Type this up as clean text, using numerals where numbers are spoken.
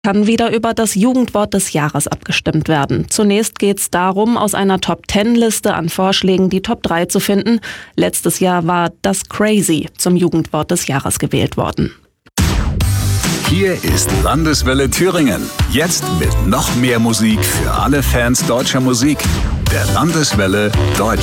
Kann wieder über das Jugendwort des Jahres abgestimmt werden. Zunächst geht es darum, aus einer Top-10-Liste an Vorschlägen die Top 3 zu finden. Letztes Jahr war das Crazy zum Jugendwort des Jahres gewählt worden. Hier ist Landeswelle Thüringen. Jetzt mit noch mehr Musik für alle Fans deutscher Musik. Der Landeswelle Deutsch.